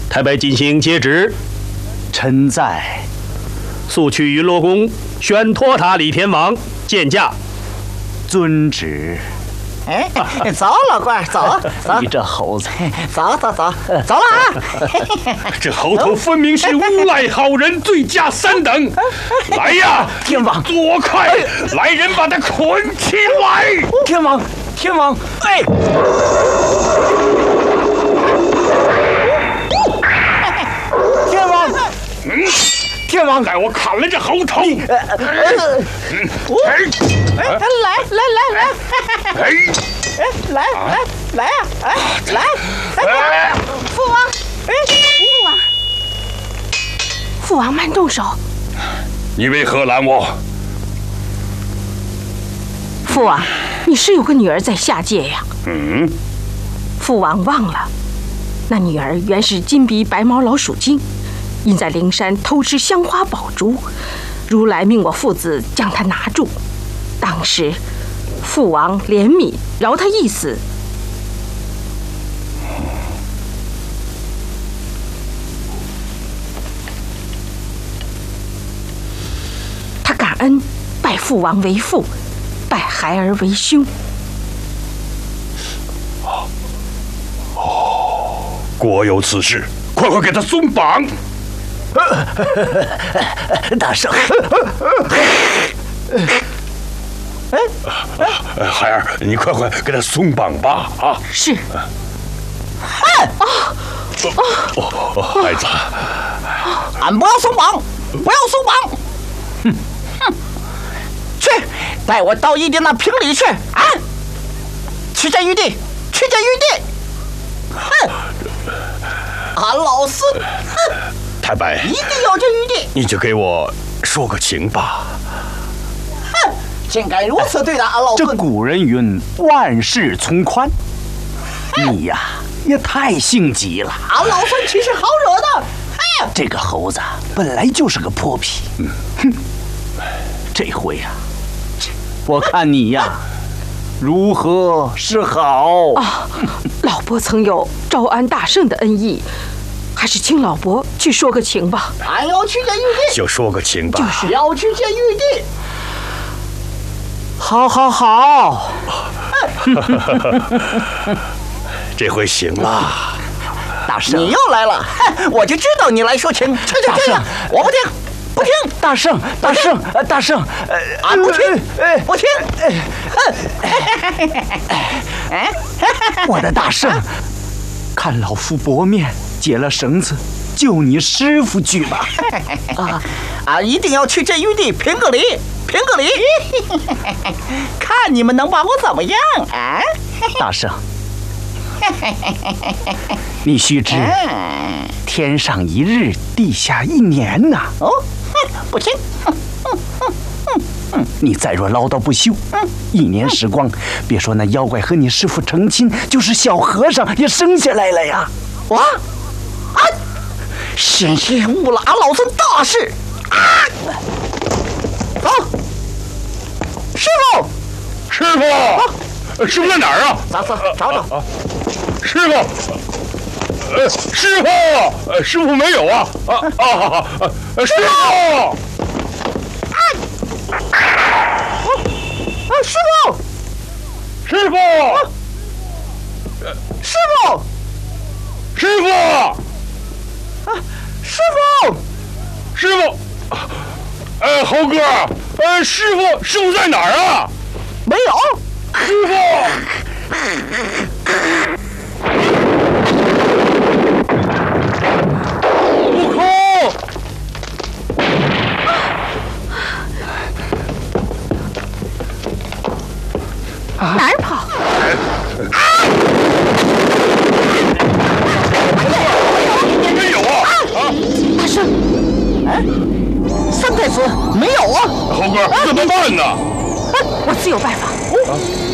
太白进行接旨。 臣在。 速去云罗宫宣托塔李天王见驾。 遵旨。 哎，走，老官，走。 你这猴子， 走了啊！ 这猴头分明是诬赖好人，罪加3等。来呀， 天王， 躲开！来人，把他捆起来！ 天王，哎！天王， 待我砍了这猴头！ 来！父王，父王慢动手！ 你为何拦我？ 父王，你是有个女儿在下界呀？父王忘了，那女儿原是金鼻白毛老鼠精。因在灵山偷吃香花宝珠，如来命我父子将他拿住。当时，父王怜悯，饶他一死。他感恩，拜父王为父，拜孩儿为兄。 果有此事，快给他松绑！ 大圣， 孩儿，你快给他松绑吧！啊， 是。 孩子， 俺不要松绑，去，带我到一地那瓶里去啊！去见玉帝！俺老孙， 太白， 一定要见玉帝！ 你就给我说个情吧。 竟敢如此对待俺老孙！ 这古人云：万事从宽。你呀，也太性急了。 俺老孙岂是好惹的？ 这个猴子本来就是个泼皮。这回呀，我看你呀，如何是好？ 老伯曾有招安大圣的恩义，还是请老伯去说个情吧。 俺要去见玉帝， 就说个情吧。 就是要去见玉帝。 好。 这回行了。 大圣， 你又来了，我就知道你来说情。去，我不听。 大圣， 俺不听，不听。 我的大圣，看老夫薄面，解了绳子，救你师傅去吧。 俺一定要去见玉帝，评个理。看你们能把我怎么样啊？ 大圣，你须知，天上一日，地下1年呐。 不听。 你再若唠叨不休，1年时光，别说那妖怪和你师傅成亲，就是小和尚也生下来了呀！ 险些误了俺老孙大事啊！走，师傅在哪儿啊？ 走，找。 师傅没有啊！师傅！猴哥，师傅在哪儿啊？ 没有， 师傅。悟空！ 哪儿跑？ 没有啊！ 大圣， 三太子没有啊！ 猴哥，怎么办呢？ 我自有办法。